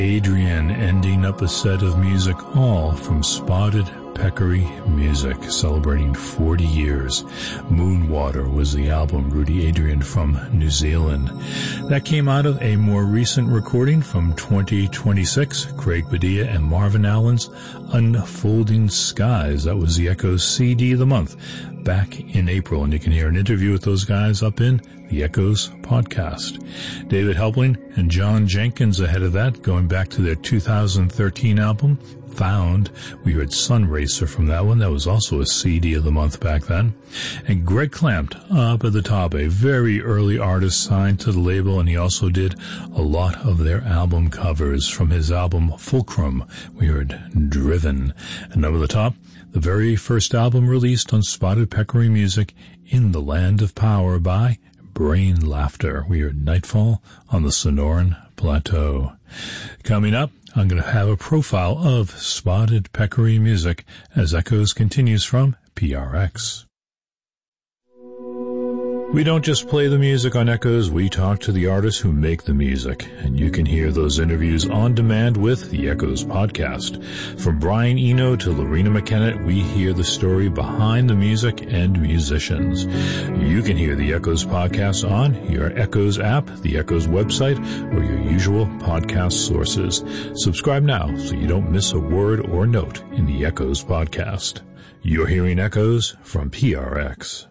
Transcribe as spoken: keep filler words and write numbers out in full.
Adrian ending up a set of music all from Spotted Peccary Music, celebrating forty years. Moonwater was the album, Rudy Adrian from New Zealand. That came out of a more recent recording from twenty twenty-six, Craig Padilla and Marvin Allen's Unfolding Skies. That was the Echoes C D of the month back in April, and you can hear an interview with those guys up in the Echoes podcast. David Helpling and John Jenkins ahead of that, going back to their two thousand thirteen album, Found. We heard Sun Racer from that one. That was also a C D of the month back then. And Greg Clampt up at the top, a very early artist signed to the label, and he also did a lot of their album covers. From his album Fulcrum, we heard Driven. And up at the top, the very first album released on Spotted Peccary Music, In the Land of Power by Brain Laughter. We heard Nightfall on the Sonoran Plateau. Coming up, I'm going to have a profile of Spotted Peccary Music as Echoes continues from P R X. We don't just play the music on Echoes, we talk to the artists who make the music, and you can hear those interviews on demand with the Echoes podcast. From Brian Eno to Lorena McKenna, we hear the story behind the music and musicians. You can hear the Echoes podcast on your Echoes app, the Echoes website, or your usual podcast sources. Subscribe now so you don't miss a word or note in the Echoes podcast. You're hearing Echoes from P R X.